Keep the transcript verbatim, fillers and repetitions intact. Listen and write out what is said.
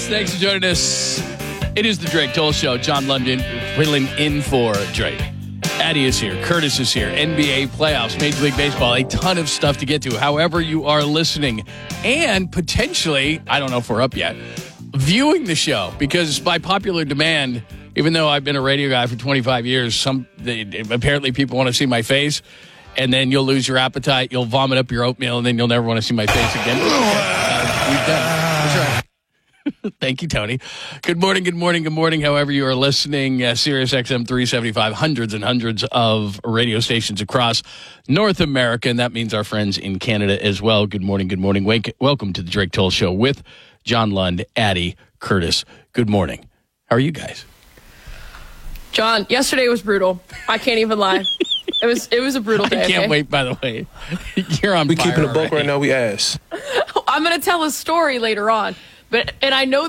guys. Thanks for joining us. It is the Drake Toll Show. John London filling in for Drake. Addy is here. Curtis is here. N B A playoffs, Major League Baseball, a ton of stuff to get to. However you are listening and potentially, I don't know if we're up yet, viewing the show, because by popular demand, even though I've been a radio guy for twenty-five years, some they, apparently people want to see my face, and then you'll lose your appetite, you'll vomit up your oatmeal, and then you'll never want to see my face again. Uh, we've done it. That's right. Thank you, Tony. Good morning, good morning, good morning. However you are listening, uh, Sirius X M three seventy-five, hundreds and hundreds of radio stations across North America, and that means our friends in Canada as well. Good morning, good morning. Wake, welcome to the Drake Toll Show with John Lund, Addy, Curtis. Good morning. How are you guys? John, yesterday was brutal. I can't even lie. It was it was a brutal day. I can't okay? wait, by the way. You're on We fire keeping a book already. right now, we ass. I'm going to tell a story later on. But and I know